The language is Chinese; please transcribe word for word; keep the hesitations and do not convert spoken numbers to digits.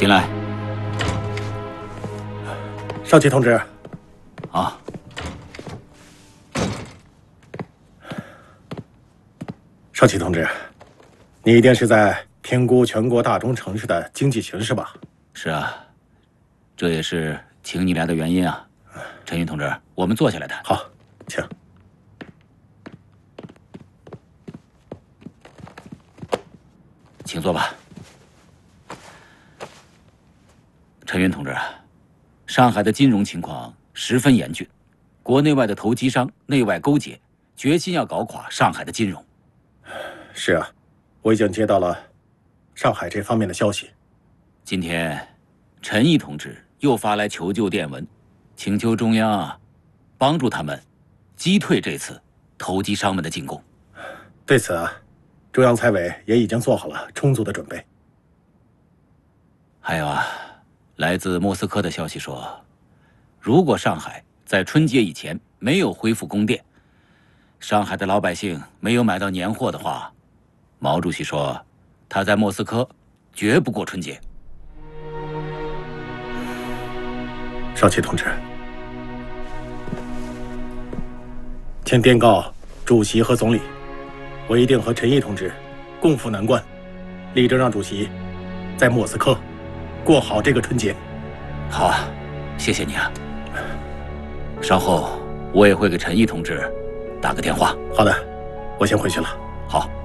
进来。 少奇同志。 啊。 少奇同志，你一定是在评估全国大中城市的经济形势吧？ 是啊，这也是请你来的原因啊。陈云同志，我们坐下来谈。 好，请。 请坐吧。陈云同志，上海的金融情况十分严峻，国内外的投机商内外勾结，决心要搞垮上海的金融。 是啊，我已经接到了上海这方面的消息。 今天，陈毅同志又发来求救电文，请求中央啊，帮助他们击退这次投机商们的进攻。 对此啊，中央财委也已经做好了充足的准备。 还有啊，来自莫斯科的消息说，如果上海在春节以前没有恢复供电，上海的老百姓没有买到年货的话，毛主席说他在莫斯科绝不过春节。 少奇同志，请电告主席和总理，我一定和陈毅同志共赴难关，力争让主席在莫斯科过好这个春节。 好啊，谢谢你啊。稍后我也会给陈毅同志打个电话。 好的，我先回去了。 好。